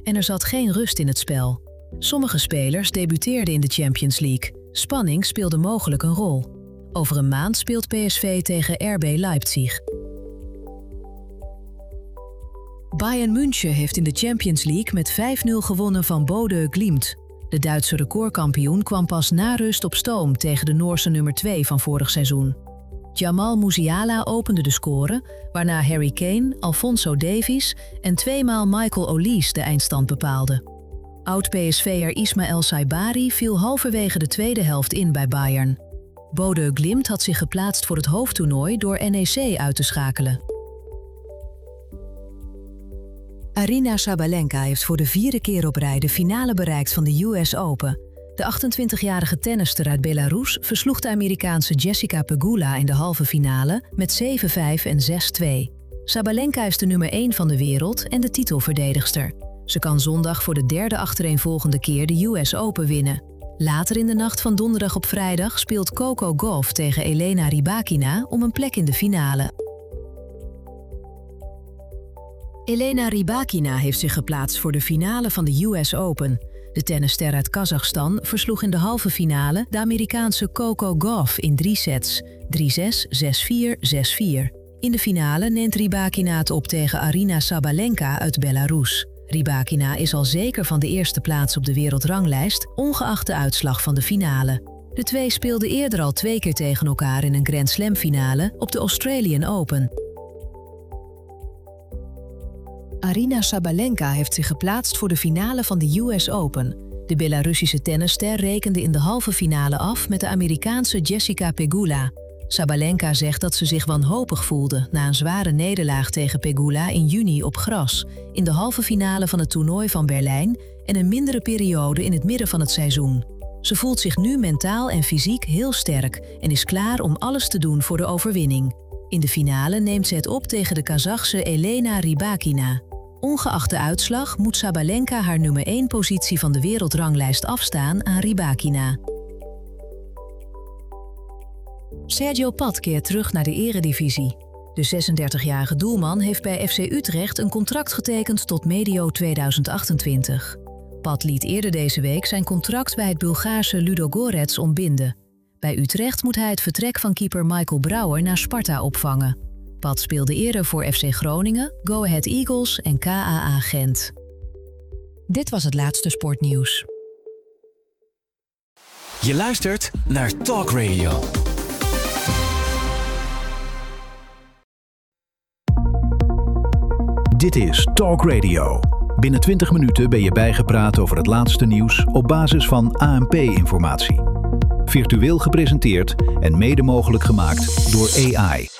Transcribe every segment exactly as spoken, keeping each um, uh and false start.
en er zat geen rust in het spel. Sommige spelers debuteerden in de Champions League. Spanning speelde mogelijk een rol. Over een maand speelt P S V tegen R B Leipzig. Bayern München heeft in de Champions League met vijf nul gewonnen van Bodø Glimt. De Duitse recordkampioen kwam pas na rust op stoom tegen de Noorse nummer twee van vorig seizoen. Jamal Musiala opende de score, waarna Harry Kane, Alphonso Davies en tweemaal Michael Olise de eindstand bepaalden. Oud-P S V'er Ismaël Saibari viel halverwege de tweede helft in bij Bayern. Bodø Glimt had zich geplaatst voor het hoofdtoernooi door N E C uit te schakelen. Aryna Sabalenka heeft voor de vierde keer op rij de finale bereikt van de U S Open. De achtentwintigjarige tennister uit Belarus versloeg de Amerikaanse Jessica Pegula in de halve finale met zeven vijf en zes twee. Sabalenka is de nummer één van de wereld en de titelverdedigster. Ze kan zondag voor de derde achtereenvolgende keer de U S Open winnen. Later in de nacht van donderdag op vrijdag speelt Coco Gauff tegen Elena Rybakina om een plek in de finale. Elena Rybakina heeft zich geplaatst voor de finale van de U S Open. De tennisster uit Kazachstan versloeg in de halve finale de Amerikaanse Coco Gauff in drie sets. drie zes, zes vier, zes vier. In de finale neemt Rybakina het op tegen Aryna Sabalenka uit Belarus. Rybakina is al zeker van de eerste plaats op de wereldranglijst, ongeacht de uitslag van de finale. De twee speelden eerder al twee keer tegen elkaar in een Grand Slam finale op de Australian Open. Aryna Sabalenka heeft zich geplaatst voor de finale van de U S Open. De Belarussische tennisster rekende in de halve finale af met de Amerikaanse Jessica Pegula. Sabalenka zegt dat ze zich wanhopig voelde na een zware nederlaag tegen Pegula in juni op gras, in de halve finale van het toernooi van Berlijn en een mindere periode in het midden van het seizoen. Ze voelt zich nu mentaal en fysiek heel sterk en is klaar om alles te doen voor de overwinning. In de finale neemt ze het op tegen de Kazachse Elena Rybakina. Ongeacht de uitslag moet Sabalenka haar nummer één positie van de wereldranglijst afstaan aan Rybakina. Sergio Pat keert terug naar de eredivisie. De zesendertigjarige doelman heeft bij F C Utrecht een contract getekend tot medio tweeduizend achtentwintig. Pat liet eerder deze week zijn contract bij het Bulgaarse Ludogorets ontbinden. Bij Utrecht moet hij het vertrek van keeper Michael Brouwer naar Sparta opvangen. Pat speelde eerder voor F C Groningen, Go Ahead Eagles en K A A Gent. Dit was het laatste sportnieuws. Je luistert naar Talk Radio. Dit is Talk Radio. Binnen twintig minuten ben je bijgepraat over het laatste nieuws op basis van A N P-informatie. Virtueel gepresenteerd en mede mogelijk gemaakt door A I.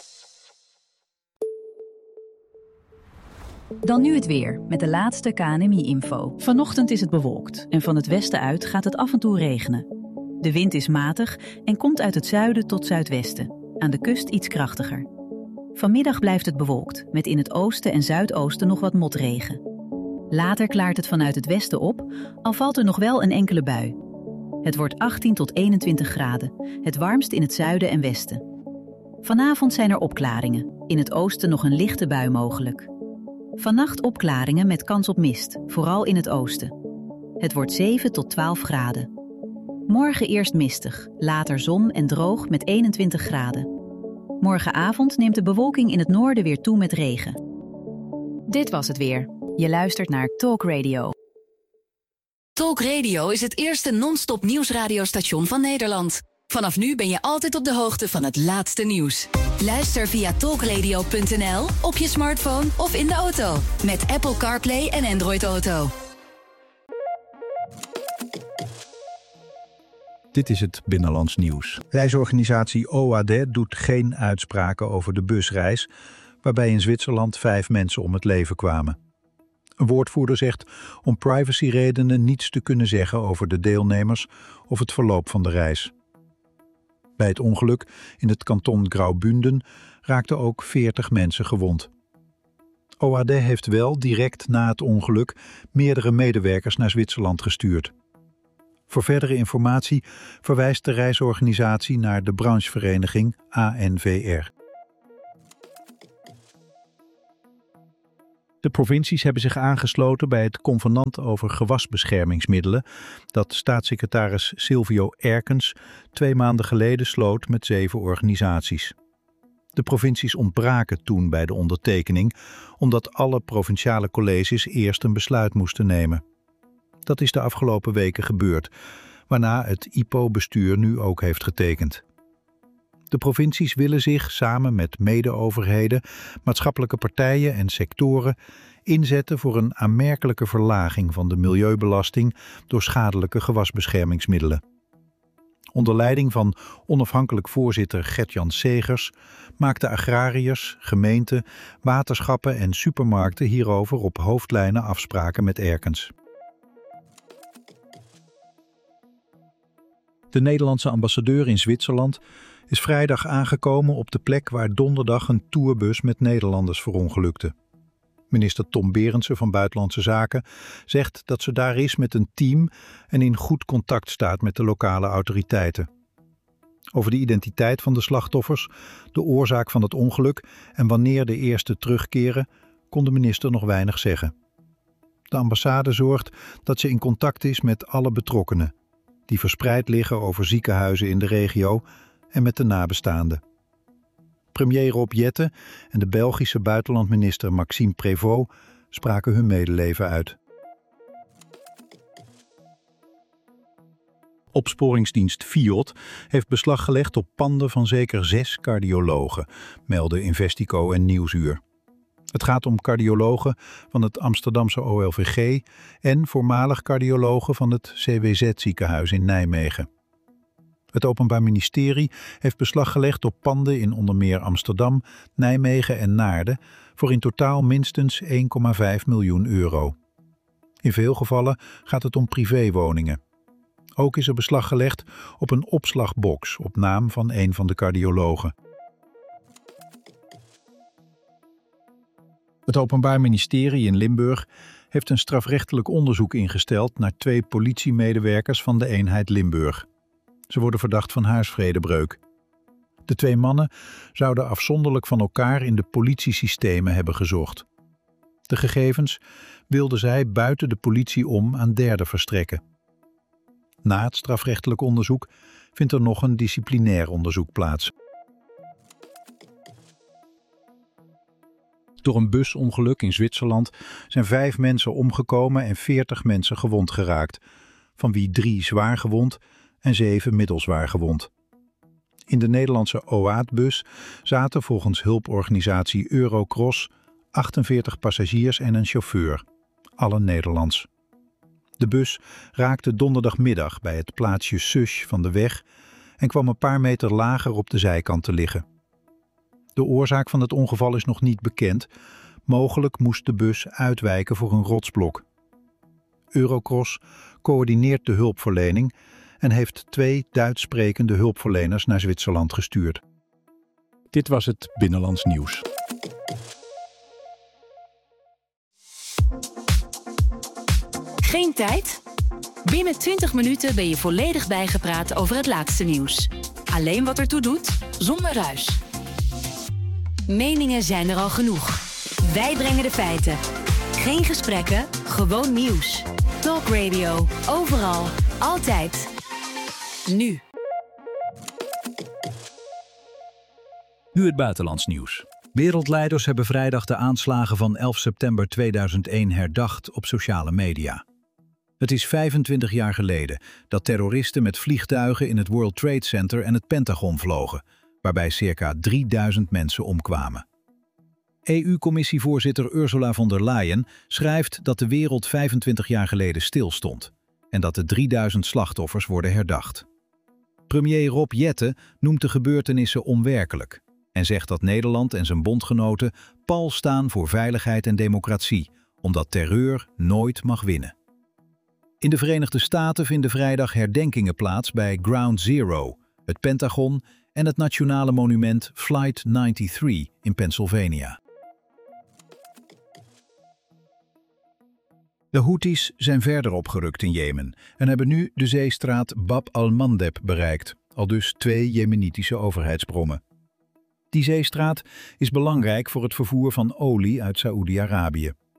Dan nu het weer, met de laatste K N M I-info. Vanochtend is het bewolkt en van het westen uit gaat het af en toe regenen. De wind is matig en komt uit het zuiden tot zuidwesten. Aan de kust iets krachtiger. Vanmiddag blijft het bewolkt, met in het oosten en zuidoosten nog wat motregen. Later klaart het vanuit het westen op, al valt er nog wel een enkele bui. Het wordt achttien tot eenentwintig graden, het warmst in het zuiden en westen. Vanavond zijn er opklaringen, in het oosten nog een lichte bui mogelijk. Vannacht opklaringen met kans op mist, vooral in het oosten. Het wordt zeven tot twaalf graden. Morgen eerst mistig, later zon en droog met eenentwintig graden. Morgenavond neemt de bewolking in het noorden weer toe met regen. Dit was het weer. Je luistert naar Talk Radio. Talk Radio is het eerste non-stop nieuwsradiostation van Nederland. Vanaf nu ben je altijd op de hoogte van het laatste nieuws. Luister via talkradio punt n l, op je smartphone of in de auto. Met Apple CarPlay en Android Auto. Dit is het Binnenlands Nieuws. Reisorganisatie O A D doet geen uitspraken over de busreis, waarbij in Zwitserland vijf mensen om het leven kwamen. Een woordvoerder zegt om privacyredenen niets te kunnen zeggen over de deelnemers of het verloop van de reis. Bij het ongeluk in het kanton Graubünden raakten ook veertig mensen gewond. O A D heeft wel direct na het ongeluk meerdere medewerkers naar Zwitserland gestuurd. Voor verdere informatie verwijst de reisorganisatie naar de branchevereniging A N V R. De provincies hebben zich aangesloten bij het convenant over gewasbeschermingsmiddelen dat staatssecretaris Silvio Erkens twee maanden geleden sloot met zeven organisaties. De provincies ontbraken toen bij de ondertekening omdat alle provinciale colleges eerst een besluit moesten nemen. Dat is de afgelopen weken gebeurd, waarna het I P O-bestuur nu ook heeft getekend. De provincies willen zich samen met mede-overheden, maatschappelijke partijen en sectoren inzetten voor een aanmerkelijke verlaging van de milieubelasting door schadelijke gewasbeschermingsmiddelen. Onder leiding van onafhankelijk voorzitter Gert-Jan Segers maakten agrariërs, gemeenten, waterschappen en supermarkten hierover op hoofdlijnen afspraken met Erkens. De Nederlandse ambassadeur in Zwitserland is vrijdag aangekomen op de plek waar donderdag een tourbus met Nederlanders verongelukte. Minister Tom Berendsen van Buitenlandse Zaken zegt dat ze daar is met een team en in goed contact staat met de lokale autoriteiten. Over de identiteit van de slachtoffers, de oorzaak van het ongeluk en wanneer de eerste terugkeren, kon de minister nog weinig zeggen. De ambassade zorgt dat ze in contact is met alle betrokkenen, die verspreid liggen over ziekenhuizen in de regio en met de nabestaanden. Premier Rob Jetten en de Belgische buitenlandminister Maxime Prévost spraken hun medeleven uit. Opsporingsdienst Fiot heeft beslag gelegd op panden van zeker zes cardiologen, melden Investico en Nieuwsuur. Het gaat om cardiologen van het Amsterdamse O L V G en voormalig cardiologen van het C W Z-ziekenhuis in Nijmegen. Het Openbaar Ministerie heeft beslag gelegd op panden in onder meer Amsterdam, Nijmegen en Naarden voor in totaal minstens één komma vijf miljoen euro. In veel gevallen gaat het om privéwoningen. Ook is er beslag gelegd op een opslagbox op naam van een van de cardiologen. Het Openbaar Ministerie in Limburg heeft een strafrechtelijk onderzoek ingesteld naar twee politiemedewerkers van de eenheid Limburg. Ze worden verdacht van huisvredebreuk. De twee mannen zouden afzonderlijk van elkaar in de politiesystemen hebben gezocht. De gegevens wilden zij buiten de politie om aan derden verstrekken. Na het strafrechtelijk onderzoek vindt er nog een disciplinair onderzoek plaats. Door een busongeluk in Zwitserland zijn vijf mensen omgekomen en veertig mensen gewond geraakt, van wie drie zwaar gewond en zeven middelzwaar gewond. In de Nederlandse O A D-bus zaten volgens hulporganisatie Eurocross achtenveertig passagiers en een chauffeur, allen Nederlands. De bus raakte donderdagmiddag bij het plaatsje Susch van de weg en kwam een paar meter lager op de zijkant te liggen. De oorzaak van het ongeval is nog niet bekend. Mogelijk moest de bus uitwijken voor een rotsblok. Eurocross coördineert de hulpverlening en heeft twee Duits sprekende hulpverleners naar Zwitserland gestuurd. Dit was het Binnenlands Nieuws. Geen tijd? Binnen twintig minuten ben je volledig bijgepraat over het laatste nieuws. Alleen wat ertoe doet, zonder ruis. Meningen zijn er al genoeg. Wij brengen de feiten. Geen gesprekken, gewoon nieuws. Talk Radio, overal, altijd. Nu. Nu het buitenlands nieuws. Wereldleiders hebben vrijdag de aanslagen van elf september tweeduizend één herdacht op sociale media. Het is vijfentwintig jaar geleden dat terroristen met vliegtuigen in het World Trade Center en het Pentagon vlogen, waarbij circa drieduizend mensen omkwamen. E U-commissievoorzitter Ursula von der Leyen schrijft dat de wereld vijfentwintig jaar geleden stilstond en dat de drieduizend slachtoffers worden herdacht. Premier Rob Jetten noemt de gebeurtenissen onwerkelijk en zegt dat Nederland en zijn bondgenoten pal staan voor veiligheid en democratie, omdat terreur nooit mag winnen. In de Verenigde Staten vinden vrijdag herdenkingen plaats bij Ground Zero, het Pentagon en het nationale monument Flight drieënnegentig in Pennsylvania. De Houthis zijn verder opgerukt in Jemen en hebben nu de zeestraat Bab al-Mandeb bereikt, aldus twee jemenitische overheidsbronnen. Die zeestraat is belangrijk voor het vervoer van olie uit Saoedi-Arabië.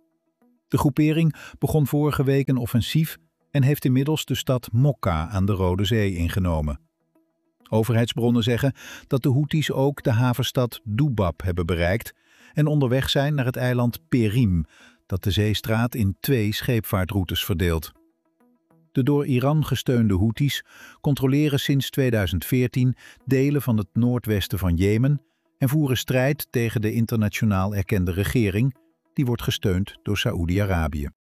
De groepering begon vorige week een offensief en heeft inmiddels de stad Mokka aan de Rode Zee ingenomen. Overheidsbronnen zeggen dat de Houthis ook de havenstad Dubab hebben bereikt en onderweg zijn naar het eiland Perim, dat de zeestraat in twee scheepvaartroutes verdeelt. De door Iran gesteunde Houthis controleren sinds tweeduizend veertien delen van het noordwesten van Jemen en voeren strijd tegen de internationaal erkende regering, die wordt gesteund door Saoedi-Arabië.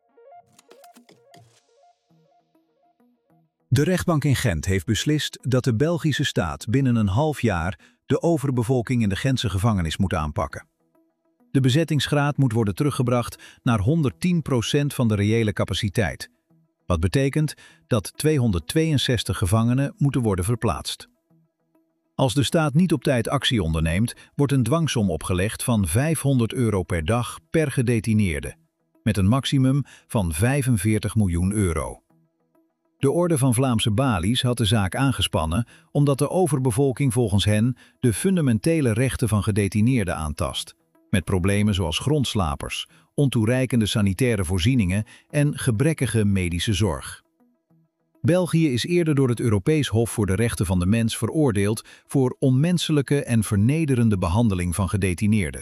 De rechtbank in Gent heeft beslist dat de Belgische staat binnen een half jaar de overbevolking in de Gentse gevangenis moet aanpakken. De bezettingsgraad moet worden teruggebracht naar honderdtien procent van de reële capaciteit, wat betekent dat tweehonderdtweeënzestig gevangenen moeten worden verplaatst. Als de staat niet op tijd actie onderneemt, wordt een dwangsom opgelegd van vijfhonderd euro per dag per gedetineerde, met een maximum van vijfenveertig miljoen euro. De Orde van Vlaamse Balies had de zaak aangespannen omdat de overbevolking volgens hen de fundamentele rechten van gedetineerden aantast, met problemen zoals grondslapers, ontoereikende sanitaire voorzieningen en gebrekkige medische zorg. België is eerder door het Europees Hof voor de Rechten van de Mens veroordeeld voor onmenselijke en vernederende behandeling van gedetineerden.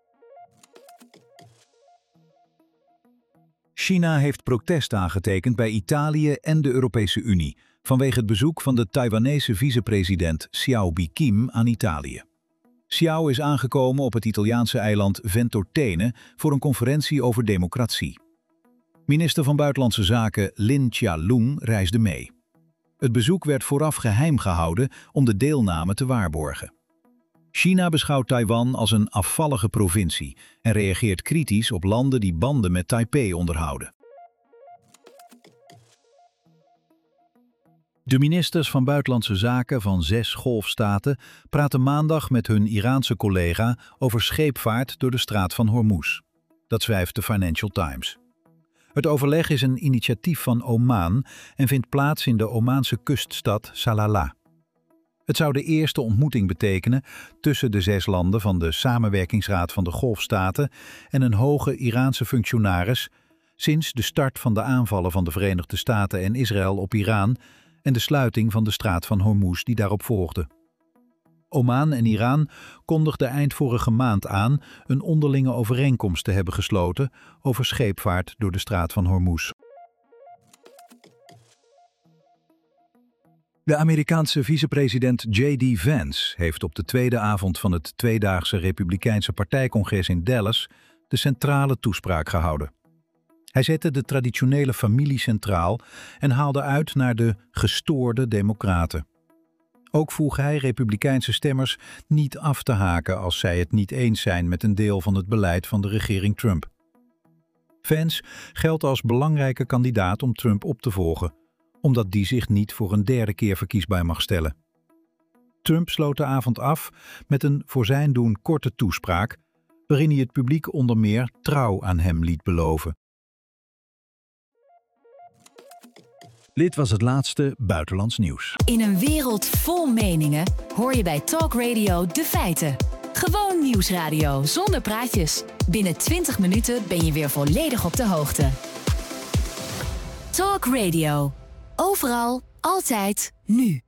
China heeft protest aangetekend bij Italië en de Europese Unie vanwege het bezoek van de Taiwanese vicepresident Xiao Bi-Kim aan Italië. Xiao is aangekomen op het Italiaanse eiland Ventotene voor een conferentie over democratie. Minister van Buitenlandse Zaken Lin Chia-lung reisde mee. Het bezoek werd vooraf geheim gehouden om de deelname te waarborgen. China beschouwt Taiwan als een afvallige provincie en reageert kritisch op landen die banden met Taipei onderhouden. De ministers van Buitenlandse Zaken van zes golfstaten praten maandag met hun Iraanse collega over scheepvaart door de straat van Hormuz. Dat schrijft de Financial Times. Het overleg is een initiatief van Oman en vindt plaats in de Omaanse kuststad Salalah. Het zou de eerste ontmoeting betekenen tussen de zes landen van de Samenwerkingsraad van de Golfstaten en een hoge Iraanse functionaris sinds de start van de aanvallen van de Verenigde Staten en Israël op Iran en de sluiting van de straat van Hormuz die daarop volgde. Oman en Iran kondigden eind vorige maand aan een onderlinge overeenkomst te hebben gesloten over scheepvaart door de straat van Hormuz. De Amerikaanse vicepresident J D Vance heeft op de tweede avond van het tweedaagse Republikeinse partijcongres in Dallas de centrale toespraak gehouden. Hij zette de traditionele familie centraal en haalde uit naar de gestoorde democraten. Ook vroeg hij Republikeinse stemmers niet af te haken als zij het niet eens zijn met een deel van het beleid van de regering Trump. Vance geldt als belangrijke kandidaat om Trump op te volgen, omdat die zich niet voor een derde keer verkiesbaar mag stellen. Trump sloot de avond af met een voor zijn doen korte toespraak, waarin hij het publiek onder meer trouw aan hem liet beloven. Dit was het laatste buitenlands nieuws. In een wereld vol meningen hoor je bij Talk Radio de feiten. Gewoon nieuwsradio zonder praatjes. Binnen twintig minuten ben je weer volledig op de hoogte. Talk Radio. Overal, altijd, nu.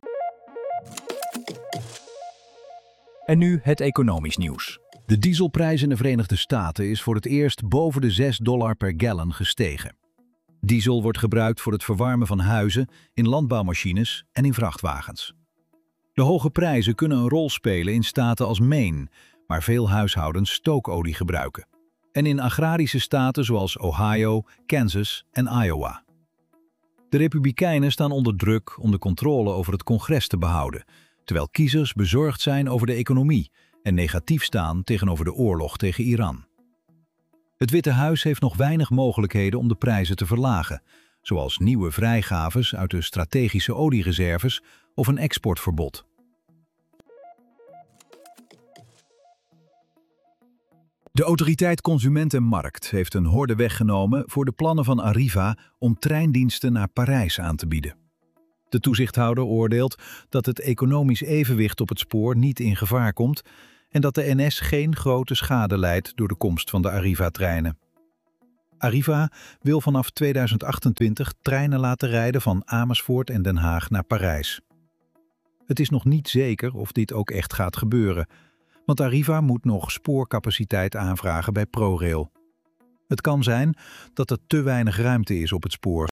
En nu het economisch nieuws. De dieselprijs in de Verenigde Staten is voor het eerst boven de zes dollar per gallon gestegen. Diesel wordt gebruikt voor het verwarmen van huizen, in landbouwmachines en in vrachtwagens. De hoge prijzen kunnen een rol spelen in staten als Maine, waar veel huishoudens stookolie gebruiken. En in agrarische staten zoals Ohio, Kansas en Iowa. De Republikeinen staan onder druk om de controle over het congres te behouden, terwijl kiezers bezorgd zijn over de economie en negatief staan tegenover de oorlog tegen Iran. Het Witte Huis heeft nog weinig mogelijkheden om de prijzen te verlagen, zoals nieuwe vrijgaves uit de strategische oliereserves of een exportverbod. De Autoriteit Consument en Markt heeft een horde weggenomen voor de plannen van Arriva om treindiensten naar Parijs aan te bieden. De toezichthouder oordeelt dat het economisch evenwicht op het spoor niet in gevaar komt en dat de N S geen grote schade lijdt door de komst van de Arriva-treinen. Arriva wil vanaf tweeduizend achtentwintig treinen laten rijden van Amersfoort en Den Haag naar Parijs. Het is nog niet zeker of dit ook echt gaat gebeuren, want Arriva moet nog spoorcapaciteit aanvragen bij ProRail. Het kan zijn dat er te weinig ruimte is op het spoor.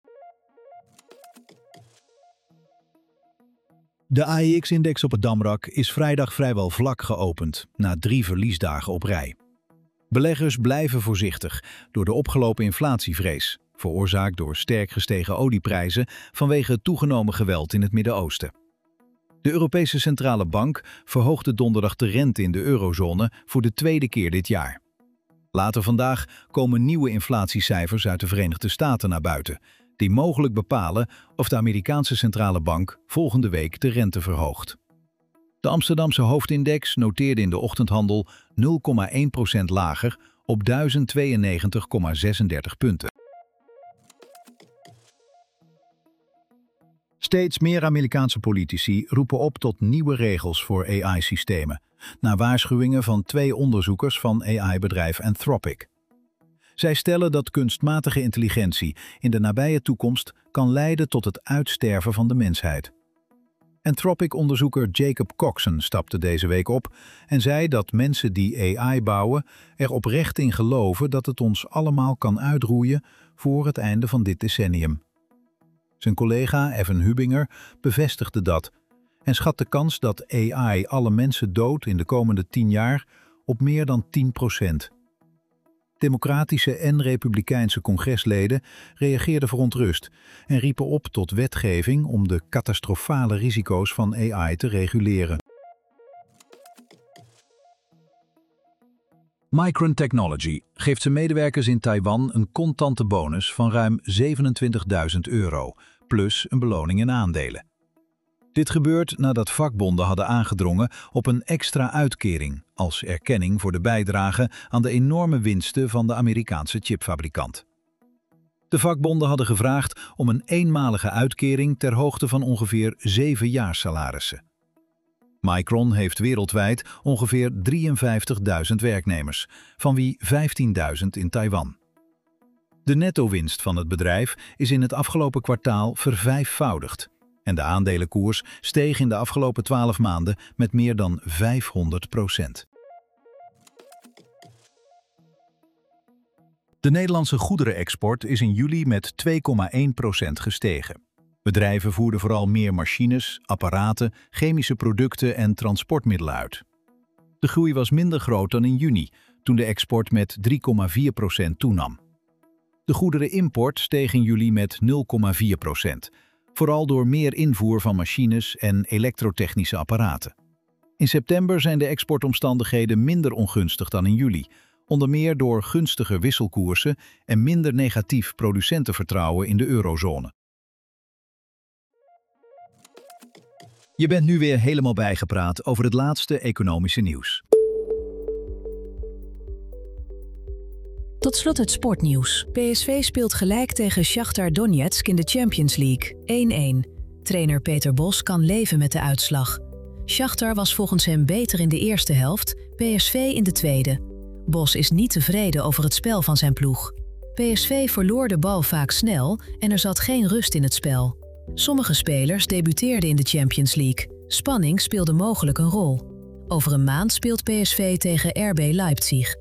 De A E X-index op het Damrak is vrijdag vrijwel vlak geopend, na drie verliesdagen op rij. Beleggers blijven voorzichtig door de opgelopen inflatievrees, veroorzaakt door sterk gestegen olieprijzen vanwege het toegenomen geweld in het Midden-Oosten. De Europese Centrale Bank verhoogde donderdag de rente in de eurozone voor de tweede keer dit jaar. Later vandaag komen nieuwe inflatiecijfers uit de Verenigde Staten naar buiten, die mogelijk bepalen of de Amerikaanse Centrale Bank volgende week de rente verhoogt. De Amsterdamse hoofdindex noteerde in de ochtendhandel nul komma één procent lager op duizend tweeënnegentig komma zesendertig punten. Steeds meer Amerikaanse politici roepen op tot nieuwe regels voor A I-systemen, na waarschuwingen van twee onderzoekers van A I-bedrijf Anthropic. Zij stellen dat kunstmatige intelligentie in de nabije toekomst kan leiden tot het uitsterven van de mensheid. Anthropic-onderzoeker Jacob Coxon stapte deze week op en zei dat mensen die A I bouwen er oprecht in geloven dat het ons allemaal kan uitroeien voor het einde van dit decennium. Zijn collega Evan Hubinger bevestigde dat en schat de kans dat A I alle mensen doodt in de komende tien jaar op meer dan tien procent. Democratische en republikeinse congresleden reageerden verontrust en riepen op tot wetgeving om de catastrofale risico's van A I te reguleren. Micron Technology geeft zijn medewerkers in Taiwan een contante bonus van ruim zevenentwintigduizend euro, plus een beloning in aandelen. Dit gebeurt nadat vakbonden hadden aangedrongen op een extra uitkering als erkenning voor de bijdrage aan de enorme winsten van de Amerikaanse chipfabrikant. De vakbonden hadden gevraagd om een eenmalige uitkering ter hoogte van ongeveer zeven jaarsalarissen. Micron heeft wereldwijd ongeveer drieënvijftigduizend werknemers, van wie vijftienduizend in Taiwan. De netto-winst van het bedrijf is in het afgelopen kwartaal vervijfvoudigd en de aandelenkoers steeg in de afgelopen twaalf maanden met meer dan vijfhonderd procent. De Nederlandse goederenexport is in juli met twee komma één procent gestegen. Bedrijven voerden vooral meer machines, apparaten, chemische producten en transportmiddelen uit. De groei was minder groot dan in juni, toen de export met drie komma vier procent toenam. De goederenimport steeg in juli met nul komma vier procent, vooral door meer invoer van machines en elektrotechnische apparaten. In september zijn de exportomstandigheden minder ongunstig dan in juli, onder meer door gunstiger wisselkoersen en minder negatief producentenvertrouwen in de eurozone. Je bent nu weer helemaal bijgepraat over het laatste economische nieuws. Tot slot het sportnieuws. P S V speelt gelijk tegen Shakhtar Donetsk in de Champions League, één-één. Trainer Peter Bos kan leven met de uitslag. Shakhtar was volgens hem beter in de eerste helft, P S V in de tweede. Bos is niet tevreden over het spel van zijn ploeg. P S V verloor de bal vaak snel en er zat geen rust in het spel. Sommige spelers debuteerden in de Champions League. Spanning speelde mogelijk een rol. Over een maand speelt P S V tegen R B Leipzig.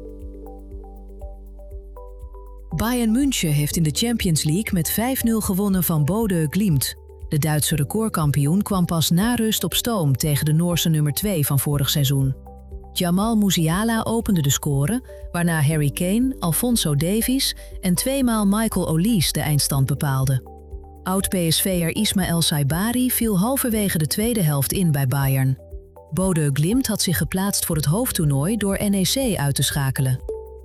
Bayern München heeft in de Champions League met vijf nul gewonnen van Bodø Glimt. De Duitse recordkampioen kwam pas na rust op stoom tegen de Noorse nummer twee van vorig seizoen. Jamal Musiala opende de score, waarna Harry Kane, Alphonso Davies en tweemaal Michael Olise de eindstand bepaalden. Oud-P S V'er Ismaël Saibari viel halverwege de tweede helft in bij Bayern. Bodø Glimt had zich geplaatst voor het hoofdtoernooi door N E C uit te schakelen.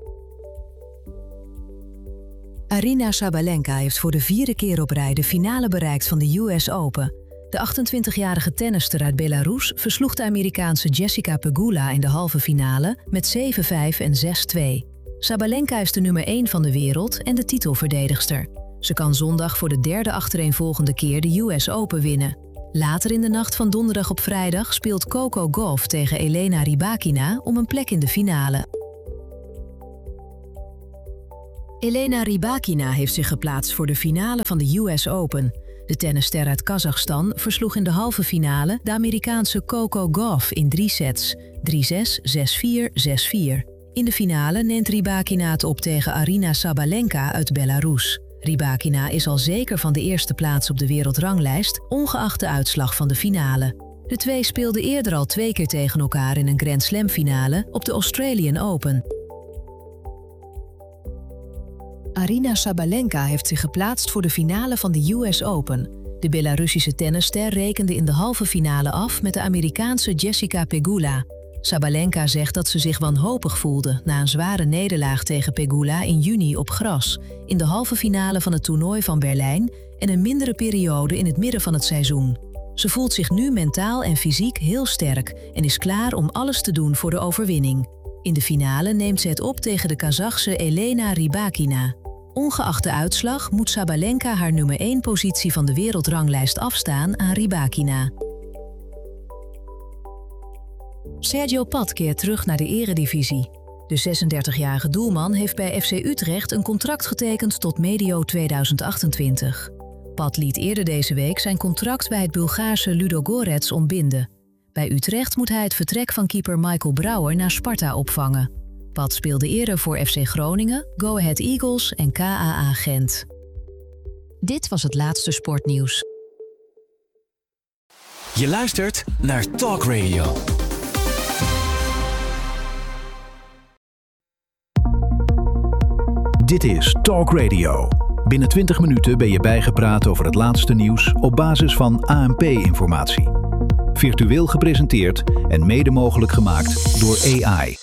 Aryna Sabalenka heeft voor de vierde keer op rij de finale bereikt van de U S Open. De achtentwintigjarige tennister uit Belarus versloeg de Amerikaanse Jessica Pegula in de halve finale met zeven vijf en zes twee. Sabalenka is de nummer één van de wereld en de titelverdedigster. Ze kan zondag voor de derde achtereenvolgende keer de U S Open winnen. Later in de nacht van donderdag op vrijdag speelt Coco Gauff tegen Elena Rybakina om een plek in de finale. Elena Rybakina heeft zich geplaatst voor de finale van de U S Open. De tennisster uit Kazachstan versloeg in de halve finale de Amerikaanse Coco Gauff in drie sets. drie zes, zes vier, zes vier. In de finale neemt Rybakina het op tegen Aryna Sabalenka uit Belarus. Rybakina is al zeker van de eerste plaats op de wereldranglijst, ongeacht de uitslag van de finale. De twee speelden eerder al twee keer tegen elkaar in een Grand Slam finale op de Australian Open. Aryna Sabalenka heeft zich geplaatst voor de finale van de U S Open. De Belarussische tennisster rekende in de halve finale af met de Amerikaanse Jessica Pegula. Sabalenka zegt dat ze zich wanhopig voelde na een zware nederlaag tegen Pegula in juni op gras, in de halve finale van het toernooi van Berlijn en een mindere periode in het midden van het seizoen. Ze voelt zich nu mentaal en fysiek heel sterk en is klaar om alles te doen voor de overwinning. In de finale neemt ze het op tegen de Kazachse Elena Rybakina. Ongeacht de uitslag moet Sabalenka haar nummer één positie van de wereldranglijst afstaan aan Rybakina. Sergio Pat keert terug naar de eredivisie. De zesendertigjarige doelman heeft bij F C Utrecht een contract getekend tot medio tweeduizend achtentwintig. Pat liet eerder deze week zijn contract bij het Bulgaarse Ludogorets ontbinden. Bij Utrecht moet hij het vertrek van keeper Michael Brouwer naar Sparta opvangen. Pat speelde eerder voor F C Groningen, Go Ahead Eagles en K A A Gent. Dit was het laatste sportnieuws. Je luistert naar Talk Radio. Dit is Talk Radio. Binnen twintig minuten ben je bijgepraat over het laatste nieuws op basis van A N P-informatie. Virtueel gepresenteerd en mede mogelijk gemaakt door A I.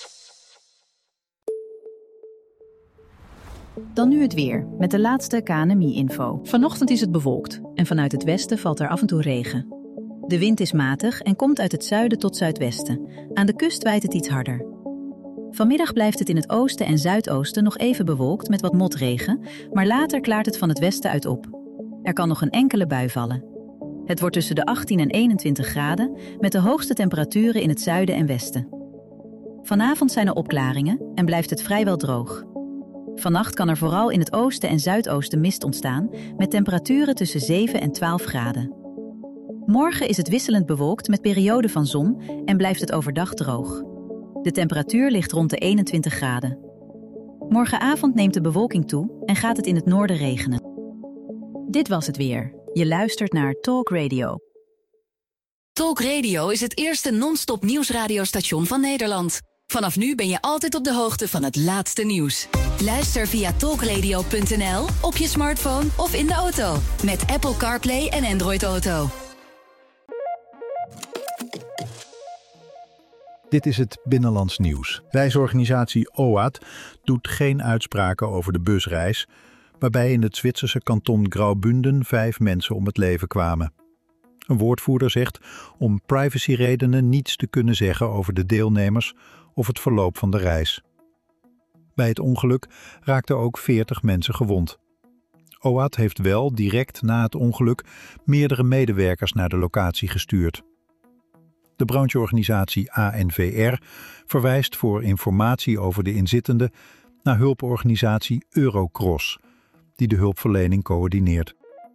Dan nu het weer, met de laatste K N M I-info. Vanochtend is het bewolkt en vanuit het westen valt er af en toe regen. De wind is matig en komt uit het zuiden tot zuidwesten. Aan de kust waait het iets harder. Vanmiddag blijft het in het oosten en zuidoosten nog even bewolkt met wat motregen, maar later klaart het van het westen uit op. Er kan nog een enkele bui vallen. Het wordt tussen de achttien en eenentwintig graden, met de hoogste temperaturen in het zuiden en westen. Vanavond zijn er opklaringen en blijft het vrijwel droog. Vannacht kan er vooral in het oosten en zuidoosten mist ontstaan, met temperaturen tussen zeven en twaalf graden. Morgen is het wisselend bewolkt met perioden van zon en blijft het overdag droog. De temperatuur ligt rond de eenentwintig graden. Morgenavond neemt de bewolking toe en gaat het in het noorden regenen. Dit was het weer. Je luistert naar Talk Radio. Talk Radio is het eerste non-stop nieuwsradiostation van Nederland. Vanaf nu ben je altijd op de hoogte van het laatste nieuws. Luister via talkradio punt n l, op je smartphone of in de auto. Met Apple CarPlay en Android Auto. Dit is het Binnenlands Nieuws. Reisorganisatie O A D doet geen uitspraken over de busreis, waarbij in het Zwitserse kanton Graubünden vijf mensen om het leven kwamen. Een woordvoerder zegt om privacyredenen niets te kunnen zeggen over de deelnemers of het verloop van de reis. Bij het ongeluk raakten ook veertig mensen gewond. O A D heeft wel direct na het ongeluk meerdere medewerkers naar de locatie gestuurd. De brancheorganisatie A N V R verwijst voor informatie over de inzittenden naar hulporganisatie Eurocross, die de hulpverlening coördineert.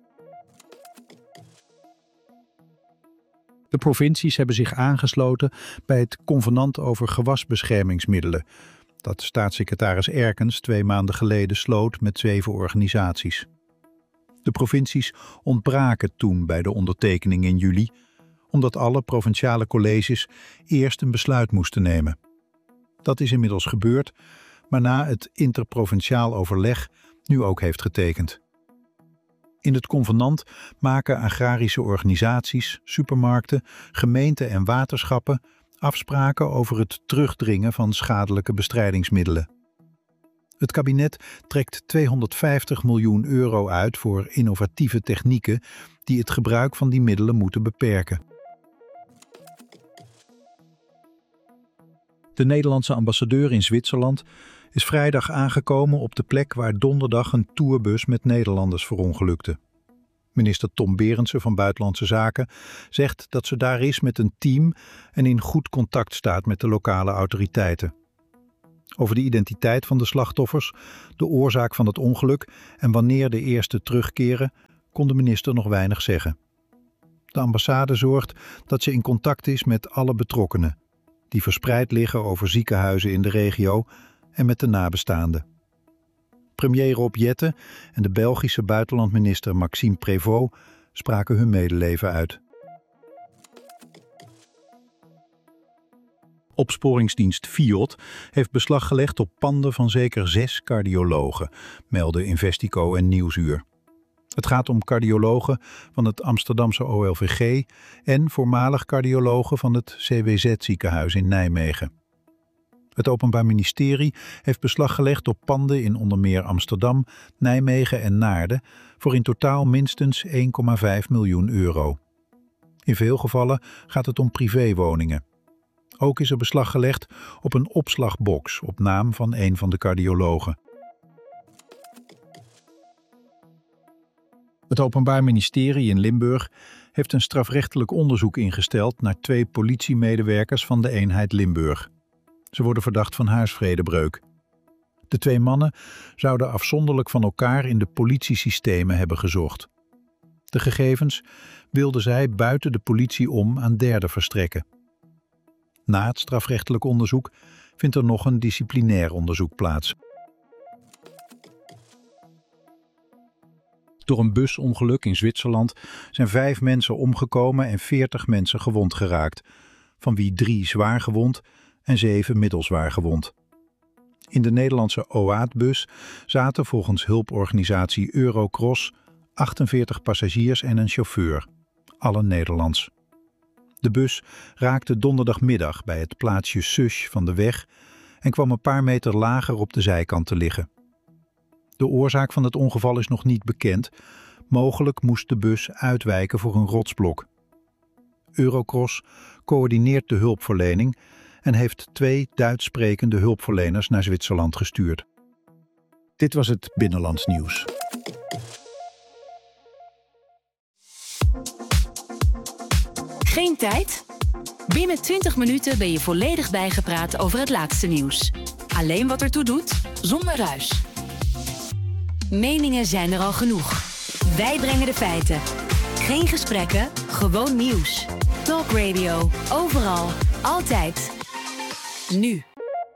De provincies hebben zich aangesloten bij het convenant over gewasbeschermingsmiddelen, dat staatssecretaris Erkens twee maanden geleden sloot met zeven organisaties. De provincies ontbraken toen bij de ondertekening in juli, omdat alle provinciale colleges eerst een besluit moesten nemen. Dat is inmiddels gebeurd, waarna het interprovinciaal overleg nu ook heeft getekend. In het convenant maken agrarische organisaties, supermarkten, gemeenten en waterschappen afspraken over het terugdringen van schadelijke bestrijdingsmiddelen. Het kabinet trekt tweehonderdvijftig miljoen euro uit voor innovatieve technieken die het gebruik van die middelen moeten beperken. De Nederlandse ambassadeur in Zwitserland is vrijdag aangekomen op de plek waar donderdag een tourbus met Nederlanders verongelukte. Minister Tom Berendsen van Buitenlandse Zaken zegt dat ze daar is met een team en in goed contact staat met de lokale autoriteiten. Over de identiteit van de slachtoffers, de oorzaak van het ongeluk en wanneer de eerste terugkeren, kon de minister nog weinig zeggen. De ambassade zorgt dat ze in contact is met alle betrokkenen, die verspreid liggen over ziekenhuizen in de regio en met de nabestaanden. Premier Rob Jetten en de Belgische buitenlandminister Maxime Prévost spraken hun medeleven uit. Opsporingsdienst Fiat heeft beslag gelegd op panden van zeker zes cardiologen, melden Investico en Nieuwsuur. Het gaat om cardiologen van het Amsterdamse O L V G en voormalig cardiologen van het C W Z-ziekenhuis in Nijmegen. Het Openbaar Ministerie heeft beslag gelegd op panden in onder meer Amsterdam, Nijmegen en Naarden voor in totaal minstens één komma vijf miljoen euro. In veel gevallen gaat het om privéwoningen. Ook is er beslag gelegd op een opslagbox op naam van een van de cardiologen. Het Openbaar Ministerie in Limburg heeft een strafrechtelijk onderzoek ingesteld naar twee politiemedewerkers van de eenheid Limburg. Ze worden verdacht van huisvredebreuk. De twee mannen zouden afzonderlijk van elkaar in de politiesystemen hebben gezocht. De gegevens wilden zij buiten de politie om aan derden verstrekken. Na het strafrechtelijk onderzoek vindt er nog een disciplinair onderzoek plaats. Door een busongeluk in Zwitserland zijn vijf mensen omgekomen en veertig mensen gewond geraakt, van wie drie zwaar gewond en zeven middelzwaar gewond. In de Nederlandse O A D-bus zaten volgens hulporganisatie Eurocross achtenveertig passagiers en een chauffeur, allen Nederlands. De bus raakte donderdagmiddag bij het plaatsje Susch van de weg en kwam een paar meter lager op de zijkant te liggen. De oorzaak van het ongeval is nog niet bekend. Mogelijk moest de bus uitwijken voor een rotsblok. Eurocross coördineert de hulpverlening en heeft twee Duits sprekende hulpverleners naar Zwitserland gestuurd. Dit was het Binnenlands Nieuws. Geen tijd? Binnen twintig minuten ben je volledig bijgepraat over het laatste nieuws. Alleen wat ertoe doet, zonder ruis. Meningen zijn er al genoeg. Wij brengen de feiten. Geen gesprekken, gewoon nieuws. Talk Radio, overal, altijd. Nu.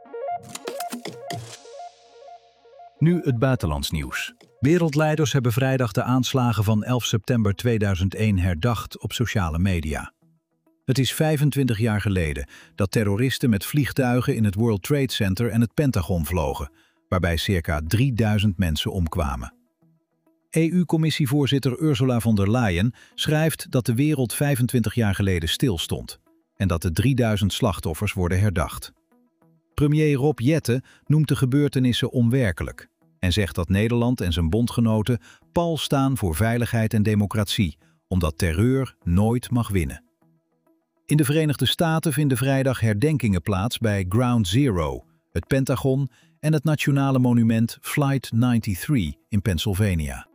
Nu het buitenlands nieuws. Wereldleiders hebben vrijdag de aanslagen van elf september tweeduizend één herdacht op sociale media. Het is vijfentwintig jaar geleden dat terroristen met vliegtuigen in het World Trade Center en het Pentagon vlogen, waarbij circa drieduizend mensen omkwamen. E U-commissievoorzitter Ursula von der Leyen schrijft dat de wereld vijfentwintig jaar geleden stilstond en dat de drieduizend slachtoffers worden herdacht. Premier Rob Jetten noemt de gebeurtenissen onwerkelijk en zegt dat Nederland en zijn bondgenoten pal staan voor veiligheid en democratie, omdat terreur nooit mag winnen. In de Verenigde Staten vinden vrijdag herdenkingen plaats bij Ground Zero, het Pentagon en het nationale monument Flight drieënnegentig in Pennsylvania.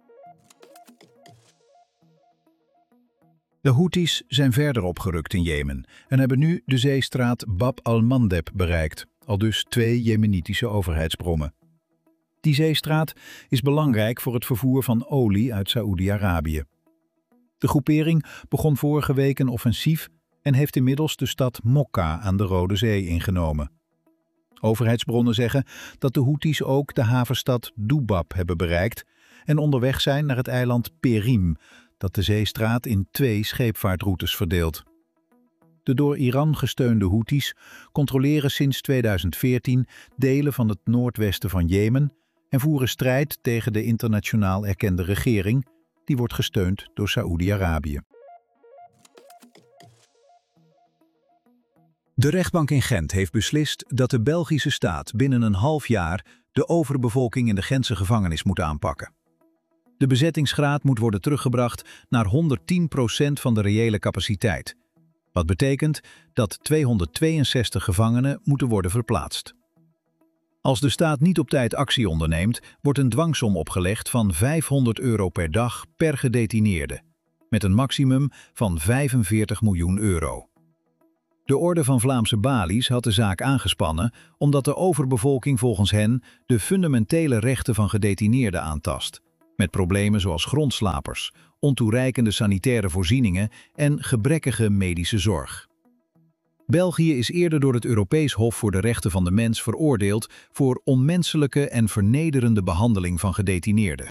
De Houthis zijn verder opgerukt in Jemen en hebben nu de zeestraat Bab al-Mandeb bereikt, aldus twee Jemenitische overheidsbronnen. Die zeestraat is belangrijk voor het vervoer van olie uit Saoedi-Arabië. De groepering begon vorige week een offensief en heeft inmiddels de stad Mokka aan de Rode Zee ingenomen. Overheidsbronnen zeggen dat de Houthis ook de havenstad Dubab hebben bereikt en onderweg zijn naar het eiland Perim, dat de zeestraat in twee scheepvaartroutes verdeelt. De door Iran gesteunde Houthis controleren sinds tweeduizend veertien delen van het noordwesten van Jemen en voeren strijd tegen de internationaal erkende regering, die wordt gesteund door Saoedi-Arabië. De rechtbank in Gent heeft beslist dat de Belgische staat binnen een half jaar de overbevolking in de Gentse gevangenis moet aanpakken. De bezettingsgraad moet worden teruggebracht naar honderdtien procent van de reële capaciteit, wat betekent dat tweehonderdtweeënzestig gevangenen moeten worden verplaatst. Als de staat niet op tijd actie onderneemt, wordt een dwangsom opgelegd van vijfhonderd euro per dag per gedetineerde, met een maximum van vijfenveertig miljoen euro. De Orde van Vlaamse Balies had de zaak aangespannen omdat de overbevolking volgens hen de fundamentele rechten van gedetineerden aantast, met problemen zoals grondslapers, ontoereikende sanitaire voorzieningen en gebrekkige medische zorg. België is eerder door het Europees Hof voor de Rechten van de Mens veroordeeld voor onmenselijke en vernederende behandeling van gedetineerden.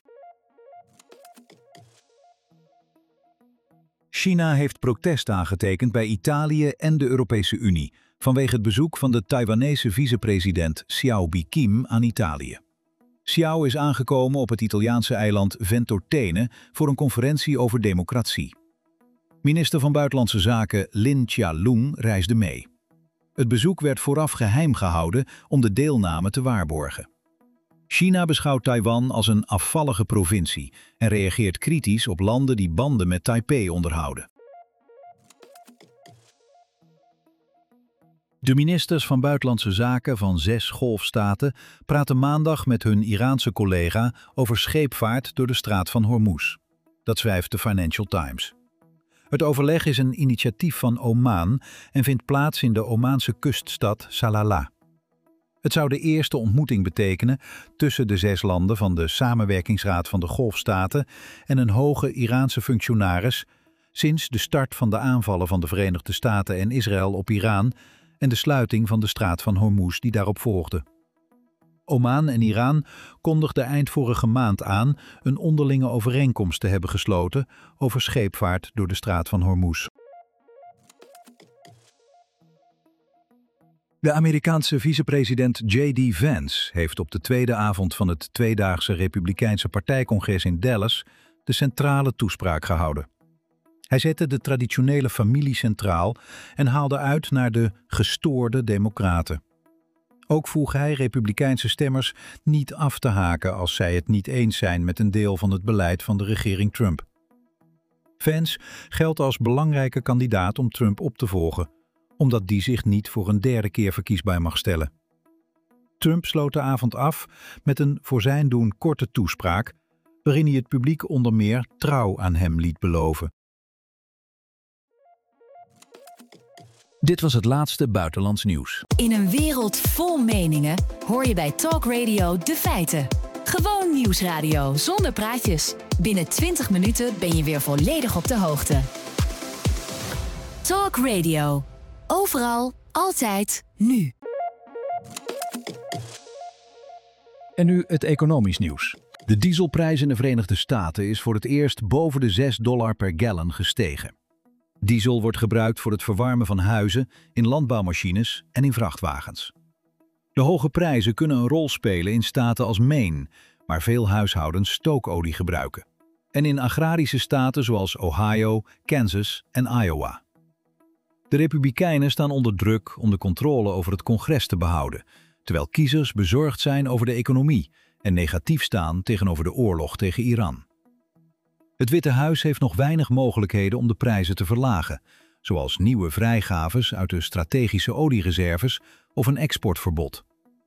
China heeft protest aangetekend bij Italië en de Europese Unie vanwege het bezoek van de Taiwanese vicepresident Xiao Bi-Kim aan Italië. Xiao is aangekomen op het Italiaanse eiland Ventotene voor een conferentie over democratie. Minister van Buitenlandse Zaken Lin Chia-lung reisde mee. Het bezoek werd vooraf geheim gehouden om de deelname te waarborgen. China beschouwt Taiwan als een afvallige provincie en reageert kritisch op landen die banden met Taipei onderhouden. De ministers van Buitenlandse Zaken van zes golfstaten praten maandag met hun Iraanse collega over scheepvaart door de straat van Hormuz. Dat schrijft de Financial Times. Het overleg is een initiatief van Oman en vindt plaats in de Omaanse kuststad Salalah. Het zou de eerste ontmoeting betekenen tussen de zes landen van de Samenwerkingsraad van de Golfstaten en een hoge Iraanse functionaris sinds de start van de aanvallen van de Verenigde Staten en Israël op Iran en de sluiting van de straat van Hormuz die daarop volgde. Oman en Iran kondigden eind vorige maand aan een onderlinge overeenkomst te hebben gesloten over scheepvaart door de straat van Hormuz. De Amerikaanse vicepresident J D Vance heeft op de tweede avond van het tweedaagse Republikeinse partijcongres in Dallas de centrale toespraak gehouden. Hij zette de traditionele familie centraal en haalde uit naar de gestoorde democraten. Ook vroeg hij Republikeinse stemmers niet af te haken als zij het niet eens zijn met een deel van het beleid van de regering Trump. Vance geldt als belangrijke kandidaat om Trump op te volgen, omdat die zich niet voor een derde keer verkiesbaar mag stellen. Trump sloot de avond af met een voor zijn doen korte toespraak, waarin hij het publiek onder meer trouw aan hem liet beloven. Dit was het laatste buitenlands nieuws. In een wereld vol meningen hoor je bij Talk Radio de feiten. Gewoon nieuwsradio zonder praatjes. Binnen twintig minuten ben je weer volledig op de hoogte. Talk Radio. Overal, altijd, nu. En nu het economisch nieuws. De dieselprijs in de Verenigde Staten is voor het eerst boven de zes dollar per gallon gestegen. Diesel wordt gebruikt voor het verwarmen van huizen, in landbouwmachines en in vrachtwagens. De hoge prijzen kunnen een rol spelen in staten als Maine, waar veel huishoudens stookolie gebruiken. En in agrarische staten zoals Ohio, Kansas en Iowa. De Republikeinen staan onder druk om de controle over het congres te behouden, terwijl kiezers bezorgd zijn over de economie en negatief staan tegenover de oorlog tegen Iran. Het Witte Huis heeft nog weinig mogelijkheden om de prijzen te verlagen, zoals nieuwe vrijgaves uit de strategische oliereserves of een exportverbod.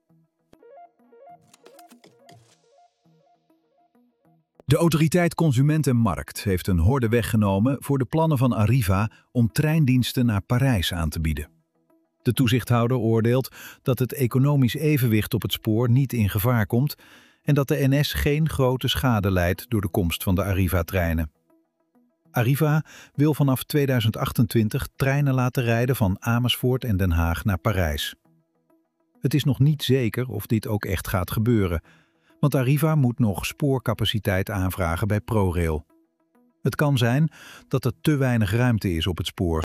De autoriteit Consument en Markt heeft een horde weggenomen voor de plannen van Arriva om treindiensten naar Parijs aan te bieden. De toezichthouder oordeelt dat het economisch evenwicht op het spoor niet in gevaar komt en dat de N S geen grote schade lijdt door de komst van de Arriva-treinen. Arriva wil vanaf tweeduizend achtentwintig treinen laten rijden van Amersfoort en Den Haag naar Parijs. Het is nog niet zeker of dit ook echt gaat gebeuren, want Arriva moet nog spoorcapaciteit aanvragen bij ProRail. Het kan zijn dat er te weinig ruimte is op het spoor.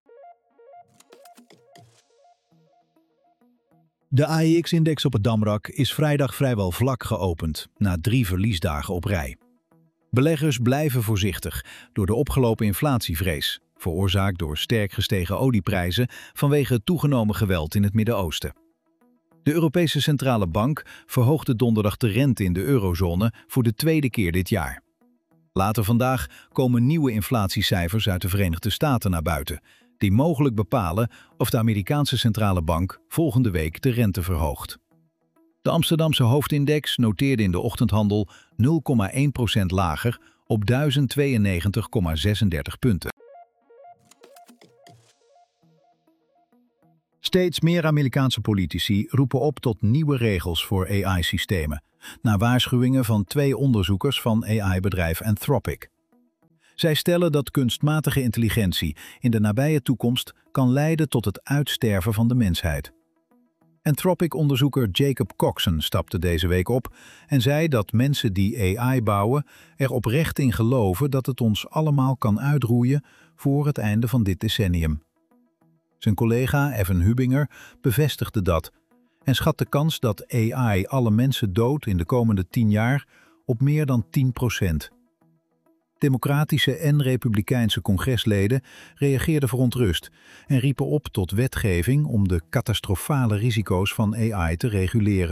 De A E X-index op het Damrak is vrijdag vrijwel vlak geopend, na drie verliesdagen op rij. Beleggers blijven voorzichtig door de opgelopen inflatievrees, veroorzaakt door sterk gestegen olieprijzen vanwege het toegenomen geweld in het Midden-Oosten. De Europese Centrale Bank verhoogde donderdag de rente in de eurozone voor de tweede keer dit jaar. Later vandaag komen nieuwe inflatiecijfers uit de Verenigde Staten naar buiten, die mogelijk bepalen of de Amerikaanse Centrale Bank volgende week de rente verhoogt. De Amsterdamse hoofdindex noteerde in de ochtendhandel nul komma één procent lager op duizend tweeënnegentig komma zesendertig punten. Steeds meer Amerikaanse politici roepen op tot nieuwe regels voor A I-systemen, na waarschuwingen van twee onderzoekers van A I-bedrijf Anthropic. Zij stellen dat kunstmatige intelligentie in de nabije toekomst kan leiden tot het uitsterven van de mensheid. Anthropic-onderzoeker Jacob Coxon stapte deze week op en zei dat mensen die A I bouwen er oprecht in geloven dat het ons allemaal kan uitroeien voor het einde van dit decennium. Zijn collega Evan Hubinger bevestigde dat en schat de kans dat A I alle mensen doodt in de komende tien jaar op meer dan tien procent. Democratische en republikeinse congresleden reageerden verontrust en riepen op tot wetgeving om de catastrofale risico's van A I te reguleren.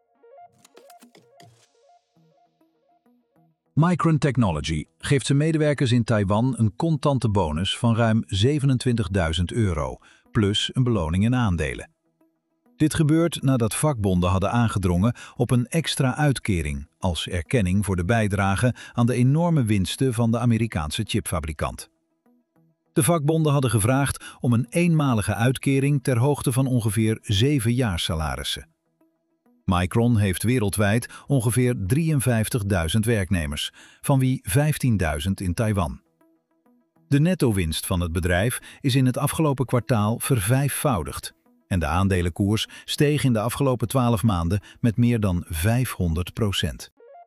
Micron Technology geeft zijn medewerkers in Taiwan een contante bonus van ruim zevenentwintigduizend euro, plus een beloning in aandelen. Dit gebeurt nadat vakbonden hadden aangedrongen op een extra uitkering als erkenning voor de bijdrage aan de enorme winsten van de Amerikaanse chipfabrikant. De vakbonden hadden gevraagd om een eenmalige uitkering ter hoogte van ongeveer zeven jaar salarissen. Micron heeft wereldwijd ongeveer drieënvijftigduizend werknemers, van wie vijftienduizend in Taiwan. De netto-winst van het bedrijf is in het afgelopen kwartaal vervijfvoudigd en de aandelenkoers steeg in de afgelopen twaalf maanden met meer dan vijfhonderd procent.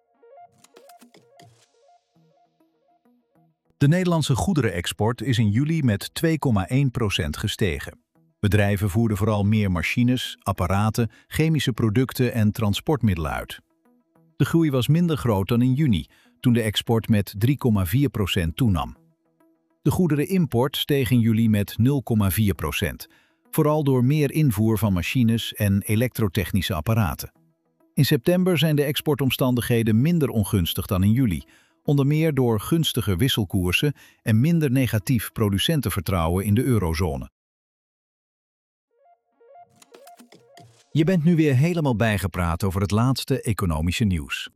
De Nederlandse goederenexport is in juli met twee komma één procent gestegen. Bedrijven voerden vooral meer machines, apparaten, chemische producten en transportmiddelen uit. De groei was minder groot dan in juni, toen de export met drie komma vier procent toenam. De goederenimport steeg in juli met nul komma vier procent, vooral door meer invoer van machines en elektrotechnische apparaten. In september zijn de exportomstandigheden minder ongunstig dan in juli, onder meer door gunstiger wisselkoersen en minder negatief producentenvertrouwen in de eurozone. Je bent nu weer helemaal bijgepraat over het laatste economische nieuws.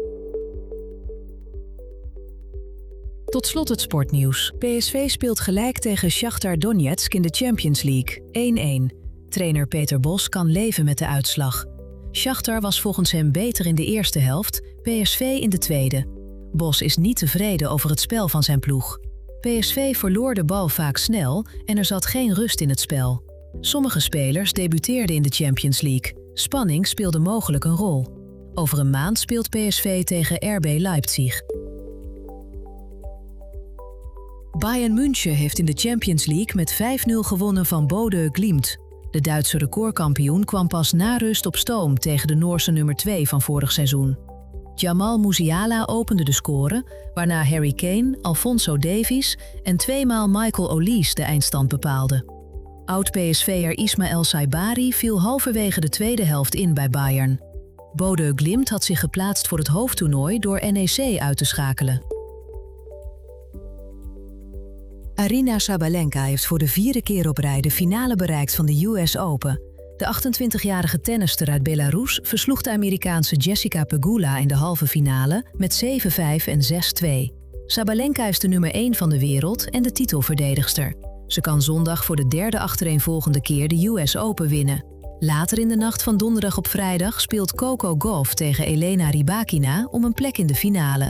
Tot slot het sportnieuws. P S V speelt gelijk tegen Shakhtar Donetsk in de Champions League, één-één. Trainer Peter Bos kan leven met de uitslag. Shakhtar was volgens hem beter in de eerste helft, P S V in de tweede. Bos is niet tevreden over het spel van zijn ploeg. P S V verloor de bal vaak snel en er zat geen rust in het spel. Sommige spelers debuteerden in de Champions League. Spanning speelde mogelijk een rol. Over een maand speelt P S V tegen R B Leipzig. Bayern München heeft in de Champions League met vijf nul gewonnen van Bodø Glimt. De Duitse recordkampioen kwam pas na rust op stoom tegen de Noorse nummer twee van vorig seizoen. Jamal Musiala opende de score, waarna Harry Kane, Alphonso Davies en tweemaal Michael Olise de eindstand bepaalden. Oud-P S V'er Ismaël Saibari viel halverwege de tweede helft in bij Bayern. Bodø Glimt had zich geplaatst voor het hoofdtoernooi door N E C uit te schakelen. Aryna Sabalenka heeft voor de vierde keer op rij de finale bereikt van de U S Open. De achtentwintigjarige tennister uit Belarus versloeg de Amerikaanse Jessica Pegula in de halve finale met zeven vijf en zes twee. Sabalenka is de nummer één van de wereld en de titelverdedigster. Ze kan zondag voor de derde achtereenvolgende keer de U S Open winnen. Later in de nacht van donderdag op vrijdag speelt Coco Gauff tegen Elena Rybakina om een plek in de finale.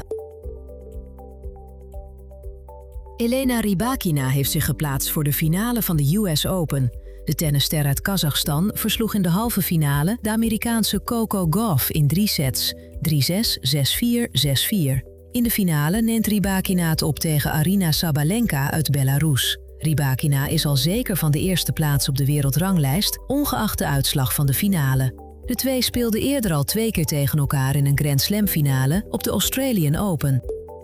Elena Rybakina heeft zich geplaatst voor de finale van de U S Open. De tennisster uit Kazachstan versloeg in de halve finale de Amerikaanse Coco Gauff in drie sets, drie zes, zes vier, zes vier. In de finale neemt Rybakina het op tegen Aryna Sabalenka uit Belarus. Rybakina is al zeker van de eerste plaats op de wereldranglijst, ongeacht de uitslag van de finale. De twee speelden eerder al twee keer tegen elkaar in een Grand Slam finale op de Australian Open.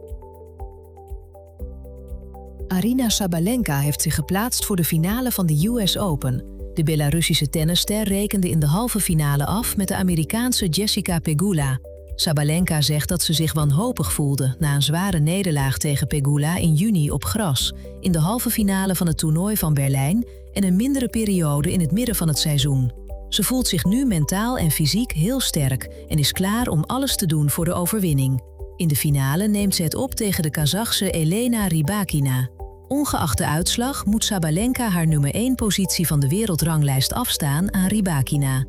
Aryna Sabalenka heeft zich geplaatst voor de finale van de U S Open. De Belarussische tennisster rekende in de halve finale af met de Amerikaanse Jessica Pegula. Sabalenka zegt dat ze zich wanhopig voelde na een zware nederlaag tegen Pegula in juni op gras, in de halve finale van het toernooi van Berlijn en een mindere periode in het midden van het seizoen. Ze voelt zich nu mentaal en fysiek heel sterk en is klaar om alles te doen voor de overwinning. In de finale neemt ze het op tegen de Kazachse Elena Rybakina. Ongeacht de uitslag moet Sabalenka haar nummer één positie van de wereldranglijst afstaan aan Rybakina.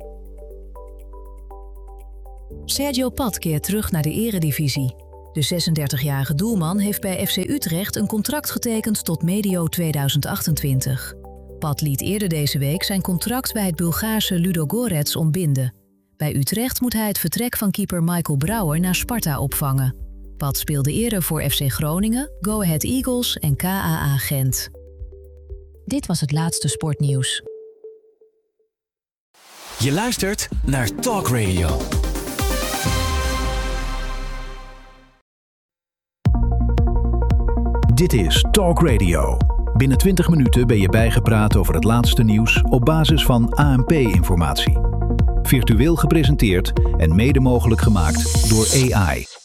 Sergio Pat keert terug naar de eredivisie. De zesendertigjarige doelman heeft bij F C Utrecht een contract getekend tot medio tweeduizend achtentwintig. Pat liet eerder deze week zijn contract bij het Bulgaarse Ludogorets ontbinden. Bij Utrecht moet hij het vertrek van keeper Michael Brouwer naar Sparta opvangen. Pat speelde eerder voor F C Groningen, Go Ahead Eagles en K A A Gent. Dit was het laatste sportnieuws. Je luistert naar Talk Radio. Dit is Talk Radio. Binnen twintig minuten ben je bijgepraat over het laatste nieuws op basis van A N P-informatie. Virtueel gepresenteerd en mede mogelijk gemaakt door A I.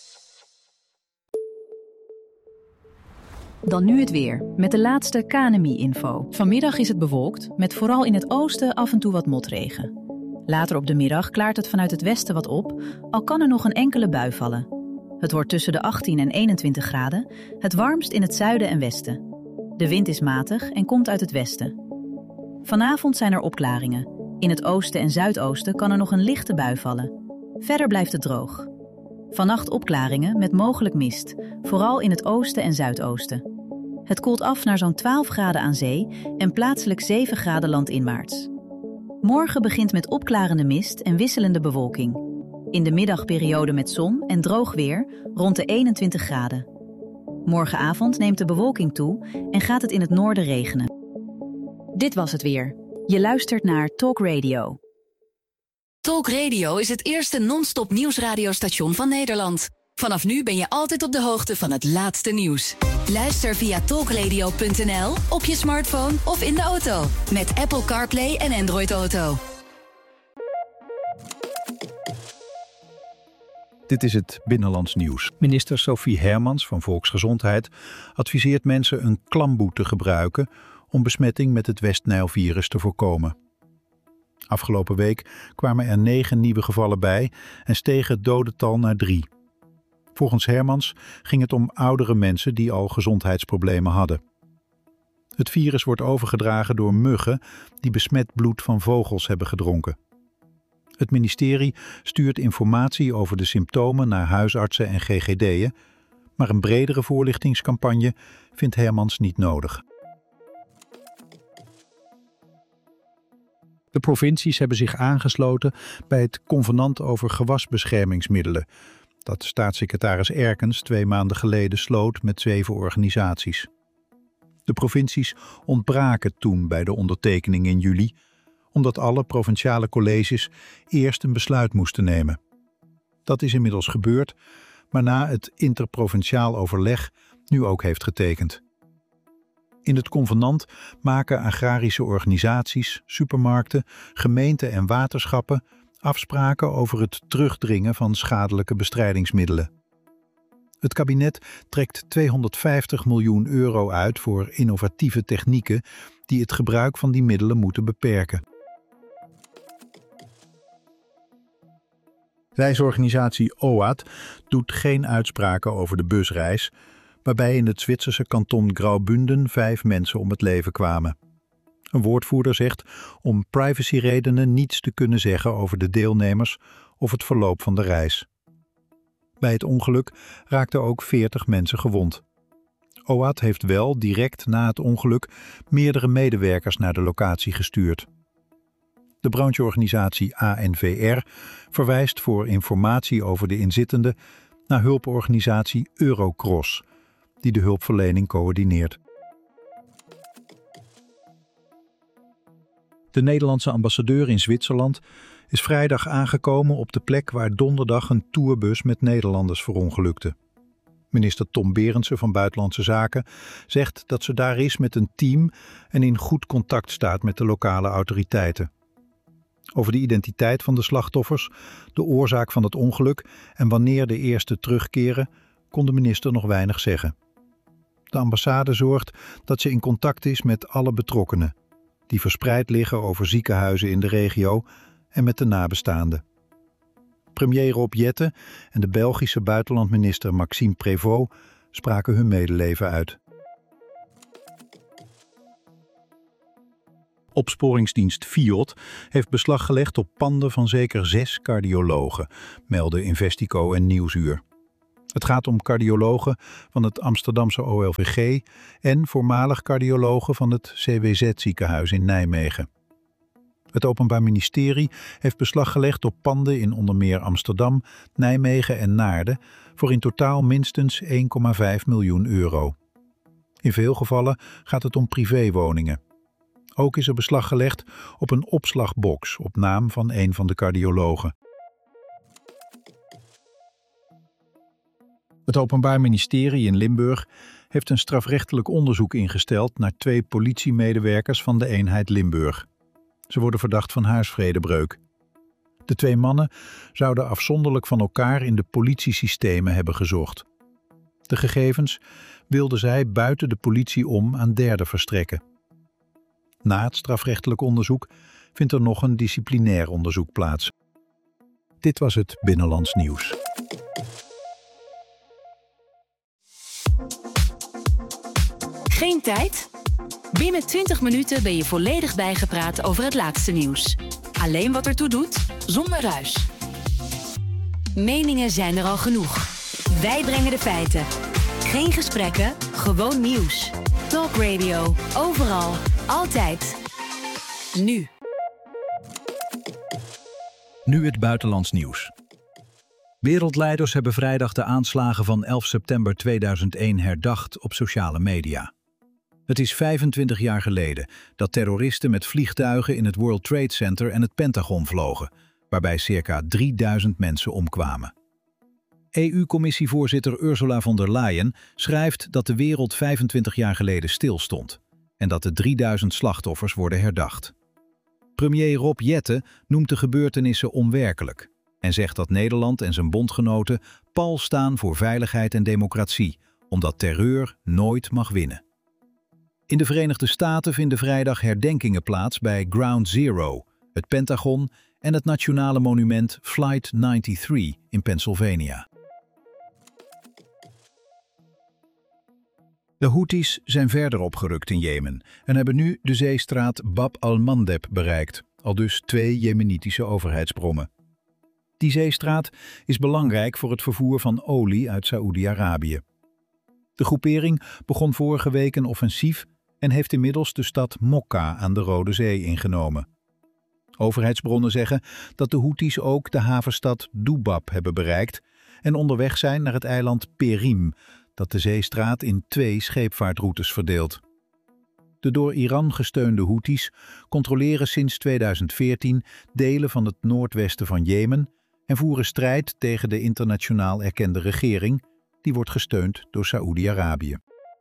Dan nu het weer, met de laatste K N M I-info. Vanmiddag is het bewolkt, met vooral in het oosten af en toe wat motregen. Later op de middag klaart het vanuit het westen wat op, al kan er nog een enkele bui vallen. Het wordt tussen de achttien en eenentwintig graden, het warmst in het zuiden en westen. De wind is matig en komt uit het westen. Vanavond zijn er opklaringen. In het oosten en zuidoosten kan er nog een lichte bui vallen. Verder blijft het droog. Vannacht opklaringen met mogelijk mist, vooral in het oosten en zuidoosten. Het koelt af naar zo'n twaalf graden aan zee en plaatselijk zeven graden landinwaarts. Morgen begint met opklarende mist en wisselende bewolking. In de middagperiode met zon en droog weer rond de eenentwintig graden. Morgenavond neemt de bewolking toe en gaat het in het noorden regenen. Dit was het weer. Je luistert naar Talk Radio. Talk Radio is het eerste non-stop nieuwsradiostation van Nederland. Vanaf nu ben je altijd op de hoogte van het laatste nieuws. Luister via talkradio punt n l, op je smartphone of in de auto. Met Apple CarPlay en Android Auto. Dit is het Binnenlands Nieuws. Minister Sophie Hermans van Volksgezondheid adviseert mensen een klamboe te gebruiken om besmetting met het West-Nijl-virus te voorkomen. Afgelopen week kwamen er negen nieuwe gevallen bij en steeg het dodental naar drie. Volgens Hermans ging het om oudere mensen die al gezondheidsproblemen hadden. Het virus wordt overgedragen door muggen die besmet bloed van vogels hebben gedronken. Het ministerie stuurt informatie over de symptomen naar huisartsen en G G D'en, maar een bredere voorlichtingscampagne vindt Hermans niet nodig. De provincies hebben zich aangesloten bij het convenant over gewasbeschermingsmiddelen, dat staatssecretaris Erkens twee maanden geleden sloot met zeven organisaties. De provincies ontbraken toen bij de ondertekening in juli, omdat alle provinciale colleges eerst een besluit moesten nemen. Dat is inmiddels gebeurd, waarna het interprovinciaal overleg nu ook heeft getekend. In het convenant maken agrarische organisaties, supermarkten, gemeenten en waterschappen afspraken over het terugdringen van schadelijke bestrijdingsmiddelen. Het kabinet trekt tweehonderdvijftig miljoen euro uit voor innovatieve technieken die het gebruik van die middelen moeten beperken. Reisorganisatie O A D doet geen uitspraken over de busreis, waarbij in het Zwitserse kanton Graubünden vijf mensen om het leven kwamen. Een woordvoerder zegt om privacyredenen niets te kunnen zeggen over de deelnemers of het verloop van de reis. Bij het ongeluk raakten ook veertig mensen gewond. O A D heeft wel direct na het ongeluk meerdere medewerkers naar de locatie gestuurd. De brancheorganisatie A N V R verwijst voor informatie over de inzittenden naar hulporganisatie Eurocross, die de hulpverlening coördineert. De Nederlandse ambassadeur in Zwitserland is vrijdag aangekomen op de plek waar donderdag een tourbus met Nederlanders verongelukte. Minister Tom Berendsen van Buitenlandse Zaken zegt dat ze daar is met een team en in goed contact staat met de lokale autoriteiten. Over de identiteit van de slachtoffers, de oorzaak van het ongeluk en wanneer de eerste terugkeren, kon de minister nog weinig zeggen. De ambassade zorgt dat ze in contact is met alle betrokkenen, die verspreid liggen over ziekenhuizen in de regio en met de nabestaanden. Premier Rob Jetten en de Belgische buitenlandminister Maxime Prévost spraken hun medeleven uit. Opsporingsdienst Fiat heeft beslag gelegd op panden van zeker zes cardiologen, melden Investico en Nieuwsuur. Het gaat om cardiologen van het Amsterdamse O L V G en voormalig cardiologen van het C W Z-ziekenhuis in Nijmegen. Het Openbaar Ministerie heeft beslag gelegd op panden in onder meer Amsterdam, Nijmegen en Naarden voor in totaal minstens één komma vijf miljoen euro. In veel gevallen gaat het om privéwoningen. Ook is er beslag gelegd op een opslagbox op naam van een van de cardiologen. Het Openbaar Ministerie in Limburg heeft een strafrechtelijk onderzoek ingesteld naar twee politiemedewerkers van de eenheid Limburg. Ze worden verdacht van huisvredebreuk. De twee mannen zouden afzonderlijk van elkaar in de politiesystemen hebben gezocht. De gegevens wilden zij buiten de politie om aan derden verstrekken. Na het strafrechtelijk onderzoek vindt er nog een disciplinair onderzoek plaats. Dit was het Binnenlands Nieuws. Geen tijd? Binnen twintig minuten ben je volledig bijgepraat over het laatste nieuws. Alleen wat ertoe doet, zonder ruis. Meningen zijn er al genoeg. Wij brengen de feiten. Geen gesprekken, gewoon nieuws. Talk Radio, overal, altijd. Nu. Nu het buitenlands nieuws. Wereldleiders hebben vrijdag de aanslagen van elf september tweeduizend één herdacht op sociale media. Het is vijfentwintig jaar geleden dat terroristen met vliegtuigen in het World Trade Center en het Pentagon vlogen, waarbij circa drieduizend mensen omkwamen. E U-commissievoorzitter Ursula von der Leyen schrijft dat de wereld vijfentwintig jaar geleden stilstond en dat de drieduizend slachtoffers worden herdacht. Premier Rob Jetten noemt de gebeurtenissen onwerkelijk en zegt dat Nederland en zijn bondgenoten pal staan voor veiligheid en democratie, omdat terreur nooit mag winnen. In de Verenigde Staten vinden vrijdag herdenkingen plaats bij Ground Zero, het Pentagon en het nationale monument Flight drieënnegentig in Pennsylvania. De Houthis zijn verder opgerukt in Jemen en hebben nu de zeestraat Bab al-Mandeb bereikt, aldus twee Jemenitische overheidsbronnen. Die zeestraat is belangrijk voor het vervoer van olie uit Saoedi-Arabië. De groepering begon vorige week een offensief en heeft inmiddels de stad Mokka aan de Rode Zee ingenomen. Overheidsbronnen zeggen dat de Houthis ook de havenstad Dubab hebben bereikt en onderweg zijn naar het eiland Perim, dat de zeestraat in twee scheepvaartroutes verdeelt. De door Iran gesteunde Houthis controleren sinds tweeduizend veertien delen van het noordwesten van Jemen en voeren strijd tegen de internationaal erkende regering, die wordt gesteund door Saoedi-Arabië.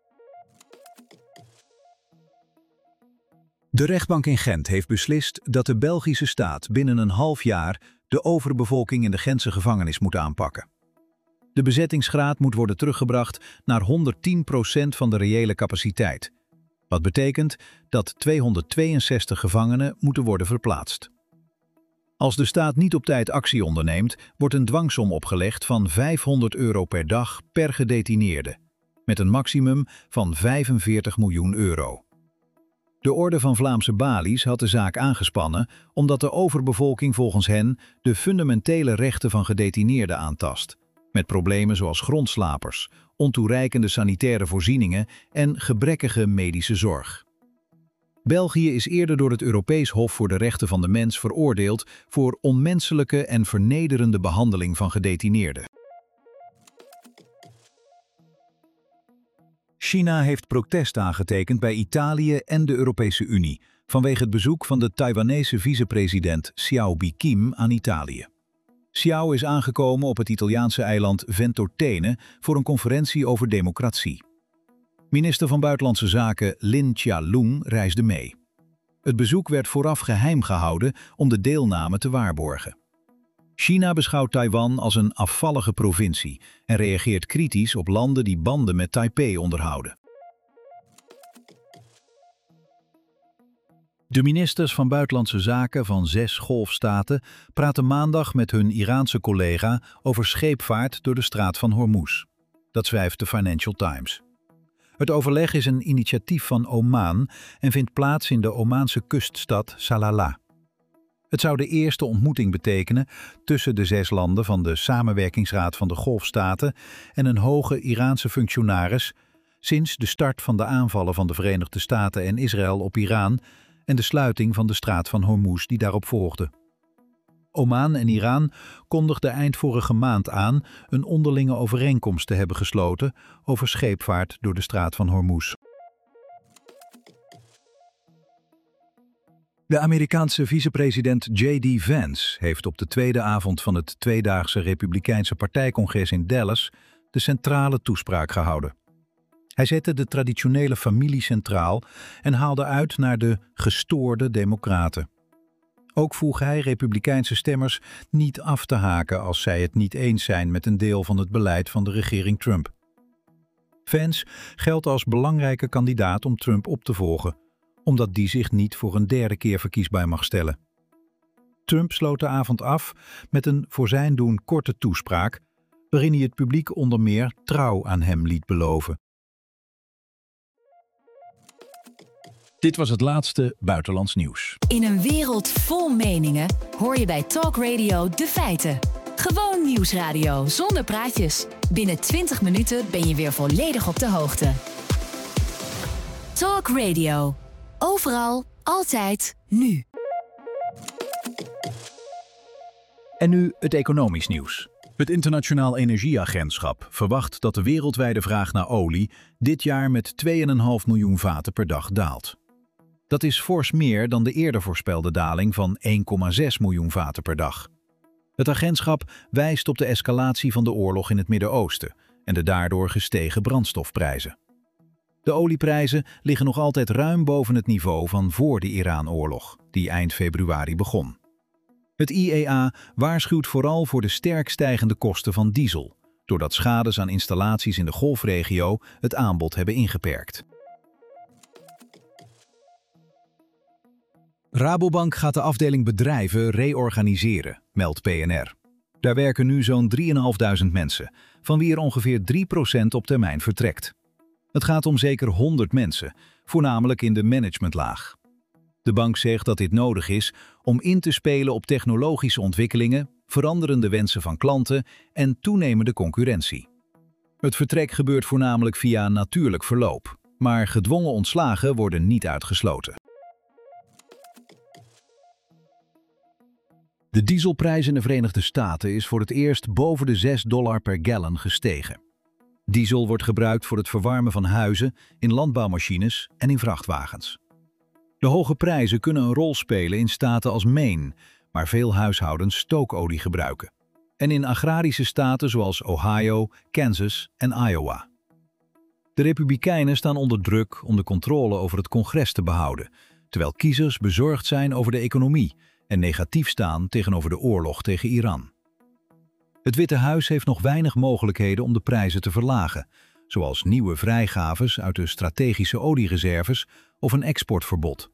De rechtbank in Gent heeft beslist dat de Belgische staat binnen een half jaar de overbevolking in de Gentse gevangenis moet aanpakken. De bezettingsgraad moet worden teruggebracht naar honderdtien procent van de reële capaciteit, wat betekent dat tweehonderdtweeënzestig gevangenen moeten worden verplaatst. Als de staat niet op tijd actie onderneemt, wordt een dwangsom opgelegd van vijfhonderd euro per dag per gedetineerde, met een maximum van vijfenveertig miljoen euro. De Orde van Vlaamse Balies had de zaak aangespannen omdat de overbevolking volgens hen de fundamentele rechten van gedetineerden aantast, met problemen zoals grondslapers, ontoereikende sanitaire voorzieningen en gebrekkige medische zorg. België is eerder door het Europees Hof voor de Rechten van de Mens veroordeeld voor onmenselijke en vernederende behandeling van gedetineerden. China heeft protest aangetekend bij Italië en de Europese Unie vanwege het bezoek van de Taiwanese vicepresident Xiao Bi-Kim aan Italië. Xiao is aangekomen op het Italiaanse eiland Ventotene voor een conferentie over democratie. Minister van Buitenlandse Zaken Lin Chia-lung reisde mee. Het bezoek werd vooraf geheim gehouden om de deelname te waarborgen. China beschouwt Taiwan als een afvallige provincie en reageert kritisch op landen die banden met Taipei onderhouden. De ministers van Buitenlandse Zaken van zes golfstaten praten maandag met hun Iraanse collega over scheepvaart door de straat van Hormuz. Dat schrijft de Financial Times. Het overleg is een initiatief van Oman en vindt plaats in de Omaanse kuststad Salalah. Het zou de eerste ontmoeting betekenen tussen de zes landen van de Samenwerkingsraad van de Golfstaten en een hoge Iraanse functionaris sinds de start van de aanvallen van de Verenigde Staten en Israël op Iran en de sluiting van de straat van Hormuz die daarop volgde. Oman en Iran kondigden eind vorige maand aan een onderlinge overeenkomst te hebben gesloten over scheepvaart door de straat van Hormuz. De Amerikaanse vicepresident J D Vance heeft op de tweede avond van het tweedaagse Republikeinse partijcongres in Dallas de centrale toespraak gehouden. Hij zette de traditionele familie centraal en haalde uit naar de gestoorde democraten. Ook vroeg hij Republikeinse stemmers niet af te haken als zij het niet eens zijn met een deel van het beleid van de regering Trump. Vance geldt als belangrijke kandidaat om Trump op te volgen, omdat die zich niet voor een derde keer verkiesbaar mag stellen. Trump sloot de avond af met een voor zijn doen korte toespraak, waarin hij het publiek onder meer trouw aan hem liet beloven. Dit was het laatste buitenlands nieuws. In een wereld vol meningen hoor je bij Talk Radio de feiten. Gewoon nieuwsradio zonder praatjes. Binnen twintig minuten ben je weer volledig op de hoogte. Talk Radio. Overal, altijd, nu. En nu het economisch nieuws. Het Internationaal Energieagentschap verwacht dat de wereldwijde vraag naar olie dit jaar met twee komma vijf miljoen vaten per dag daalt. Dat is fors meer dan de eerder voorspelde daling van één komma zes miljoen vaten per dag. Het agentschap wijst op de escalatie van de oorlog in het Midden-Oosten en de daardoor gestegen brandstofprijzen. De olieprijzen liggen nog altijd ruim boven het niveau van voor de Iran-oorlog, die eind februari begon. Het I E A waarschuwt vooral voor de sterk stijgende kosten van diesel, doordat schades aan installaties in de golfregio het aanbod hebben ingeperkt. Rabobank gaat de afdeling bedrijven reorganiseren, meldt P N R. Daar werken nu zo'n drieduizend mensen, van wie er ongeveer drie procent op termijn vertrekt. Het gaat om zeker honderd mensen, voornamelijk in de managementlaag. De bank zegt dat dit nodig is om in te spelen op technologische ontwikkelingen, veranderende wensen van klanten en toenemende concurrentie. Het vertrek gebeurt voornamelijk via natuurlijk verloop, maar gedwongen ontslagen worden niet uitgesloten. De dieselprijs in de Verenigde Staten is voor het eerst boven de zes dollar per gallon gestegen. Diesel wordt gebruikt voor het verwarmen van huizen, in landbouwmachines en in vrachtwagens. De hoge prijzen kunnen een rol spelen in staten als Maine, waar veel huishoudens stookolie gebruiken. En in agrarische staten zoals Ohio, Kansas en Iowa. De Republikeinen staan onder druk om de controle over het congres te behouden, terwijl kiezers bezorgd zijn over de economie en negatief staan tegenover de oorlog tegen Iran. Het Witte Huis heeft nog weinig mogelijkheden om de prijzen te verlagen, zoals nieuwe vrijgaves uit de strategische oliereserves of een exportverbod.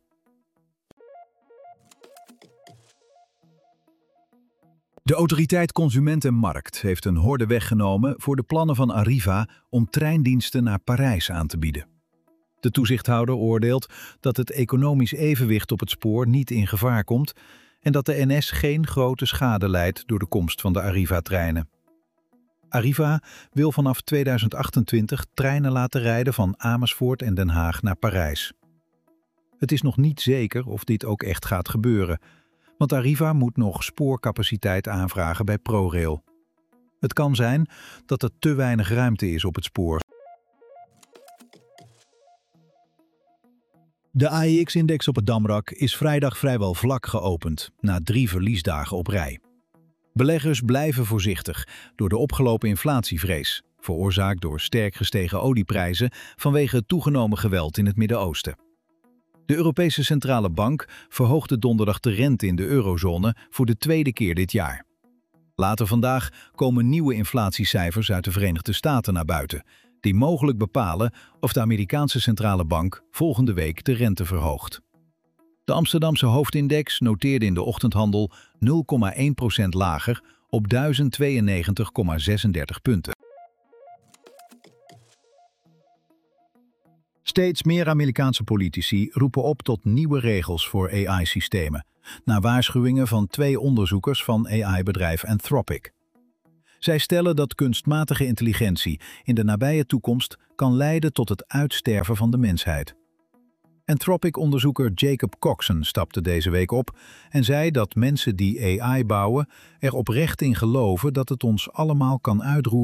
De Autoriteit Consument en Markt heeft een horde weggenomen voor de plannen van Arriva om treindiensten naar Parijs aan te bieden. De toezichthouder oordeelt dat het economisch evenwicht op het spoor niet in gevaar komt en dat de N S geen grote schade lijdt door de komst van de Arriva-treinen. Arriva wil vanaf tweeduizend achtentwintig treinen laten rijden van Amersfoort en Den Haag naar Parijs. Het is nog niet zeker of dit ook echt gaat gebeuren, want Arriva moet nog spoorcapaciteit aanvragen bij ProRail. Het kan zijn dat er te weinig ruimte is op het spoor. De A E X-index op het Damrak is vrijdag vrijwel vlak geopend, na drie verliesdagen op rij. Beleggers blijven voorzichtig door de opgelopen inflatievrees, veroorzaakt door sterk gestegen olieprijzen vanwege het toegenomen geweld in het Midden-Oosten. De Europese Centrale Bank verhoogde donderdag de rente in de eurozone voor de tweede keer dit jaar. Later vandaag komen nieuwe inflatiecijfers uit de Verenigde Staten naar buiten, die mogelijk bepalen of de Amerikaanse Centrale Bank volgende week de rente verhoogt. De Amsterdamse hoofdindex noteerde in de ochtendhandel nul komma één procent lager op duizend tweeënnegentig komma zesendertig punten. Steeds meer Amerikaanse politici roepen op tot nieuwe regels voor A I-systemen, na waarschuwingen van twee onderzoekers van A I-bedrijf Anthropic. Zij stellen dat kunstmatige intelligentie in de nabije toekomst kan leiden tot het uitsterven van de mensheid. Anthropic-onderzoeker Jacob Coxon stapte deze week op en zei dat mensen die A I bouwen er oprecht in geloven dat het ons allemaal kan uitroeien